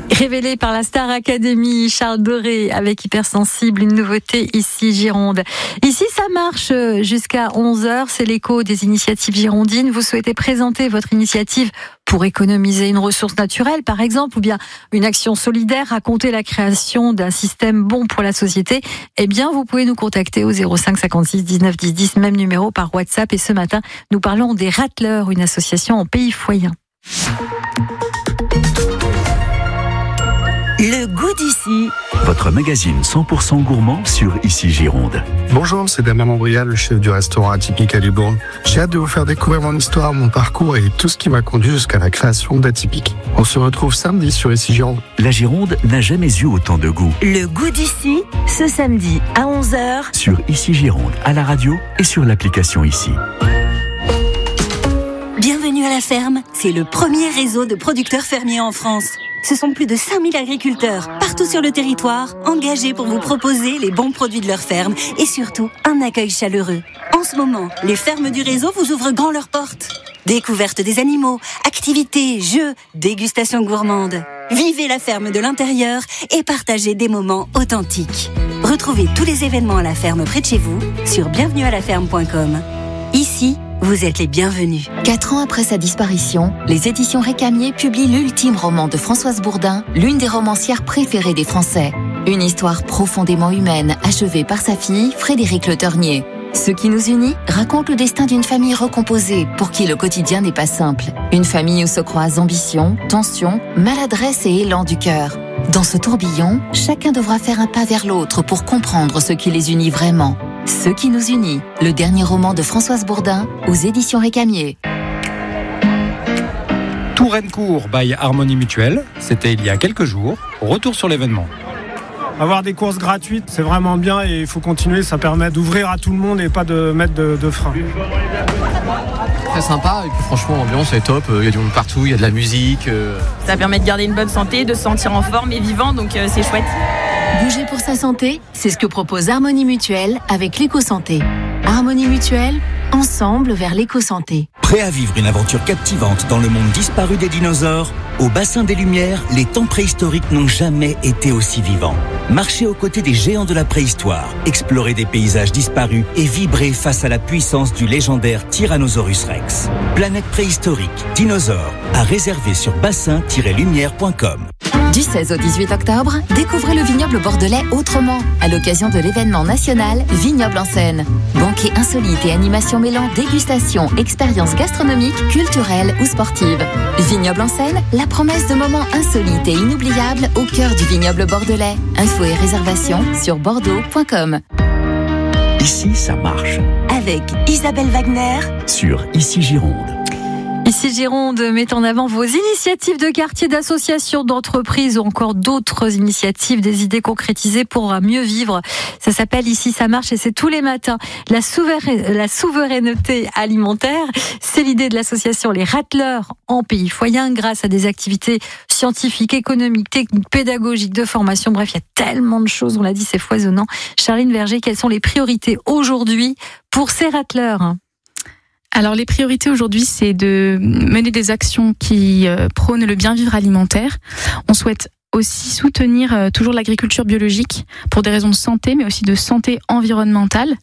Révélé par la Star Academy, Charles Doré avec Hypersensible, une nouveauté ici Gironde. Ici ça marche jusqu'à 11h, c'est l'écho des initiatives girondines. Vous souhaitez présenter votre initiative pour économiser une ressource naturelle par exemple, ou bien une action solidaire, raconter la création d'un système bon pour la société, eh bien vous pouvez nous contacter au 05 56 19 10 10, même numéro par WhatsApp. Et ce matin, nous parlons des Rattleurs, une association en pays foyen. Le goût d'ici. Votre magazine 100% gourmand sur Ici Gironde. Bonjour, c'est Damien Montbrial, le chef du restaurant Atypique à Libourne. J'ai hâte de vous faire découvrir mon histoire, mon parcours et tout ce qui m'a conduit jusqu'à la création d'Atypique. On se retrouve samedi sur Ici Gironde. La Gironde n'a jamais eu autant de goût. Le goût d'ici, ce samedi à 11h. Sur Ici Gironde, à la radio et sur l'application Ici. Bienvenue à la ferme, c'est le premier réseau de producteurs fermiers en France. Ce sont plus de 5000 agriculteurs, partout sur le territoire, engagés pour vous proposer les bons produits de leur ferme et surtout un accueil chaleureux. En ce moment, les fermes du réseau vous ouvrent grand leurs portes. Découverte des animaux, activités, jeux, dégustation gourmande. Vivez la ferme de l'intérieur et partagez des moments authentiques. Retrouvez tous les événements à la ferme près de chez vous sur bienvenuealaferme.com. Ici, vous êtes les bienvenus. 4 ans après sa disparition, les éditions Récamier publient l'ultime roman de Françoise Bourdin, l'une des romancières préférées des Français. Une histoire profondément humaine, achevée par sa fille, Frédérique Le Ternier. Ce qui nous unit raconte le destin d'une famille recomposée, pour qui le quotidien n'est pas simple. Une famille où se croisent ambition, tension, maladresse et élan du cœur. Dans ce tourbillon, chacun devra faire un pas vers l'autre pour comprendre ce qui les unit vraiment. Ce qui nous unit, le dernier roman de Françoise Bourdin aux éditions Récamier. Tourencourt by Harmonie Mutuelle, c'était il y a quelques jours. Retour sur l'événement. Avoir des courses gratuites, c'est vraiment bien et il faut continuer, ça permet d'ouvrir à tout le monde et pas de mettre de frein. Très sympa et puis franchement l'ambiance est top, il y a du monde partout, il y a de la musique. Ça permet de garder une bonne santé, de se sentir en forme et vivant, donc c'est chouette. Bouger pour sa santé, c'est ce que propose Harmonie Mutuelle avec l'éco-santé. Harmonie Mutuelle, ensemble vers l'éco-santé. Prêt à vivre une aventure captivante dans le monde disparu des dinosaures? Au bassin des Lumières, les temps préhistoriques n'ont jamais été aussi vivants. Marchez aux côtés des géants de la préhistoire, explorez des paysages disparus et vibrez face à la puissance du légendaire Tyrannosaurus Rex. Planète préhistorique, dinosaures, à réserver sur bassin-lumière.com. Du 16 au 18 octobre, découvrez le vignoble bordelais autrement, à l'occasion de l'événement national Vignoble en scène. Banquet insolite et animation mêlant dégustation, expériences gastronomiques, culturelles ou sportives. Vignoble en scène, la promesse de moments insolites et inoubliables au cœur du vignoble bordelais. Infos et réservations sur bordeaux.com. Ici, ça marche. Avec Isabelle Wagner Sur Ici Gironde. Ici Gironde met en avant vos initiatives de quartier, d'associations, d'entreprises ou encore d'autres initiatives, des idées concrétisées pour mieux vivre. Ça s'appelle Ici ça marche et c'est tous les matins. La souveraineté alimentaire, c'est l'idée de l'association Les Rattleurs en pays foyen, grâce à des activités scientifiques, économiques, techniques, pédagogiques, de formation. Bref, il y a tellement de choses, on l'a dit, c'est foisonnant. Charline Verger, quelles sont les priorités aujourd'hui pour ces Rattleurs ? Alors les priorités aujourd'hui, c'est de mener des actions qui prônent le bien vivre alimentaire. On souhaite aussi soutenir toujours l'agriculture biologique pour des raisons de santé, mais aussi de santé environnementale.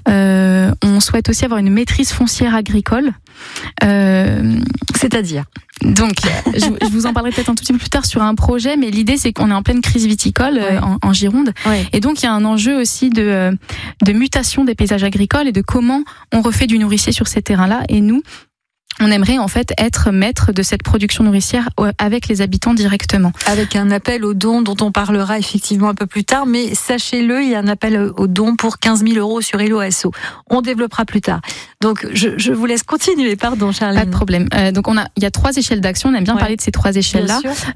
On souhaite aussi avoir une maîtrise foncière agricole. C'est-à-dire ? Donc, je vous en parlerai peut-être un tout petit peu plus tard sur un projet, mais l'idée c'est qu'on est en pleine crise viticole en Gironde, et donc il y a un enjeu aussi de mutation des paysages agricoles et de comment on refait du nourricier sur ces terrains-là. Et nous, on aimerait en fait être maître de cette production nourricière avec les habitants directement. Avec un appel aux dons dont on parlera effectivement un peu plus tard, mais sachez-le, il y a un appel aux dons pour 15 000 € sur Hello Asso. On développera plus tard. Donc je vous laisse continuer, pardon Charline. Pas de problème. Donc il y a 3 échelles d'action, on aime bien parler de ces 3 échelles-là.